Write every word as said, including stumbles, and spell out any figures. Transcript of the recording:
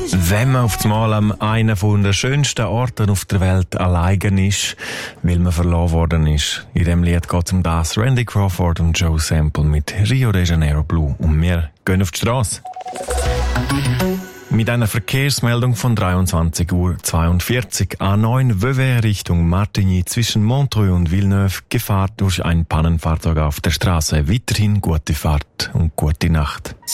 Wenn man auf einmal an einem der schönsten Orte auf der Welt allein ist, weil man verloren worden ist. In diesem Lied geht es um das. Randy Crawford und Joe Sample mit Rio de Janeiro Blue. Und wir gehen auf die Straße. Mit einer Verkehrsmeldung von dreiundzwanzig Uhr zweiundvierzig A neun Vevey Richtung Martigny zwischen Montreux und Villeneuve Gefahr durch ein Pannenfahrzeug auf der Straße. Weiterhin gute Fahrt und gute Nacht.